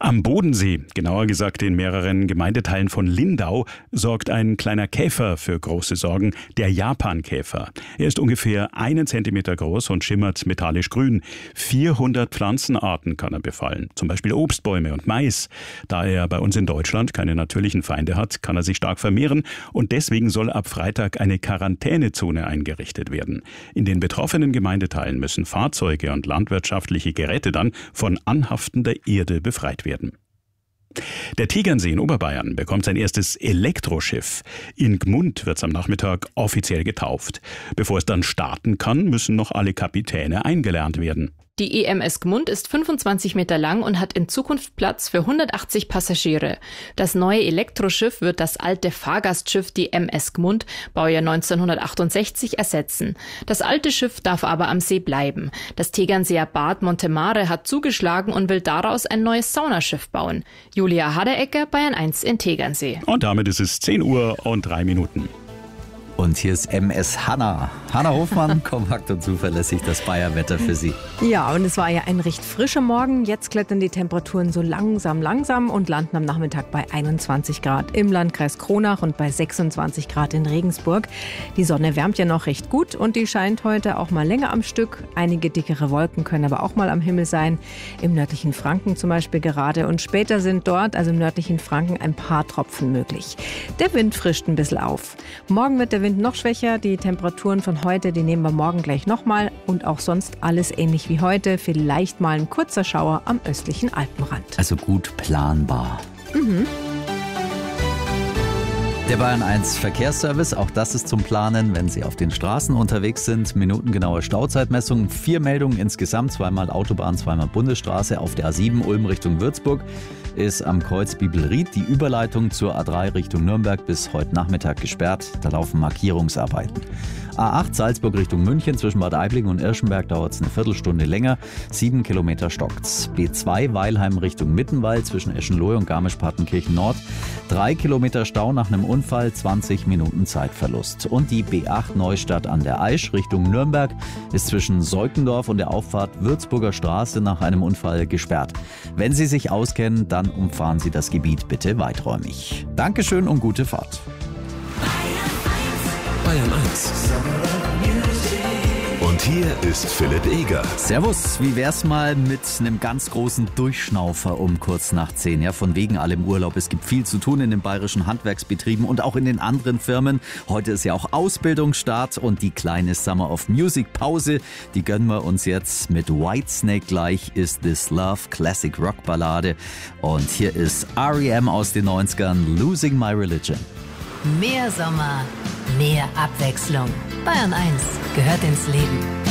Am Bodensee, genauer gesagt in mehreren Gemeindeteilen von Lindau, sorgt ein kleiner Käfer für große Sorgen, der Japankäfer. Er ist ungefähr 1 Zentimeter groß und schimmert metallisch grün. 400 Pflanzenarten kann er befallen, zum Beispiel Obstbäume und Mais. Da er bei uns in Deutschland keine natürlichen Feinde hat, kann er sich stark vermehren und deswegen soll ab Freitag eine Quarantänezone eingerichtet werden. In den betroffenen Gemeindeteilen müssen Fahrzeuge und landwirtschaftliche Geräte dann von anhaftender Erde befreit werden. Der Tegernsee in Oberbayern bekommt sein erstes Elektroschiff. In Gmund wird es am Nachmittag offiziell getauft. Bevor es dann starten kann, müssen noch alle Kapitäne eingelernt werden. Die EMS Gmund ist 25 Meter lang und hat in Zukunft Platz für 180 Passagiere. Das neue Elektroschiff wird das alte Fahrgastschiff, die MS Gmund, Baujahr 1968, ersetzen. Das alte Schiff darf aber am See bleiben. Das Tegernseer Bad Montemare hat zugeschlagen und will daraus ein neues Saunaschiff bauen. Julia Haderecker, Bayern 1 in Tegernsee. Und damit ist es 10 Uhr und 3 Minuten. Und hier ist MS Hanna. Hanna Hofmann, kompakt und zuverlässig das Bayerwetter für Sie. Ja, und es war ja ein recht frischer Morgen. Jetzt klettern die Temperaturen so langsam und landen am Nachmittag bei 21 Grad im Landkreis Kronach und bei 26 Grad in Regensburg. Die Sonne wärmt ja noch recht gut und die scheint heute auch mal länger am Stück. Einige dickere Wolken können aber auch mal am Himmel sein. Im nördlichen Franken zum Beispiel gerade. Und später sind dort, also im nördlichen Franken, ein paar Tropfen möglich. Der Wind frischt ein bisschen auf. Morgen wird der Wind noch schwächer. Die Temperaturen von heute, die nehmen wir morgen gleich nochmal. Und auch sonst alles ähnlich wie heute. Vielleicht mal ein kurzer Schauer am östlichen Alpenrand. Also gut planbar. Der Bayern 1 Verkehrsservice, auch das ist zum Planen, wenn Sie auf den Straßen unterwegs sind. Minutengenaue Stauzeitmessung, 4 Meldungen insgesamt, 2-mal Autobahn, 2-mal Bundesstraße. Auf der A7 Ulm Richtung Würzburg ist am Kreuz Bibelried die Überleitung zur A3 Richtung Nürnberg bis heute Nachmittag gesperrt. Da laufen Markierungsarbeiten. A8 Salzburg Richtung München, zwischen Bad Aibling und Irschenberg dauert es eine Viertelstunde länger. 7 Kilometer stockt's. B2 Weilheim Richtung Mittenwald, zwischen Eschenlohe und Garmisch-Partenkirchen Nord. 3 Kilometer Stau nach einem Unfall, 20 Minuten Zeitverlust. Und die B8 Neustadt an der Aisch Richtung Nürnberg ist zwischen Seukendorf und der Auffahrt Würzburger Straße nach einem Unfall gesperrt. Wenn Sie sich auskennen, dann umfahren Sie das Gebiet bitte weiträumig. Dankeschön und gute Fahrt. Bayern 1. Und hier ist Philipp Eger. Servus, wie wär's mal mit einem ganz großen Durchschnaufer um kurz nach 10? Ja, von wegen allem Urlaub. Es gibt viel zu tun in den bayerischen Handwerksbetrieben und auch in den anderen Firmen. Heute ist ja auch Ausbildungsstart und die kleine Summer of Music Pause, die gönnen wir uns jetzt mit Whitesnake gleich. Is This Love, Classic Rock Ballade. Und hier ist R.E.M. aus den 90ern, Losing My Religion. Mehr Sommer, mehr Abwechslung. Bayern 1 gehört ins Leben.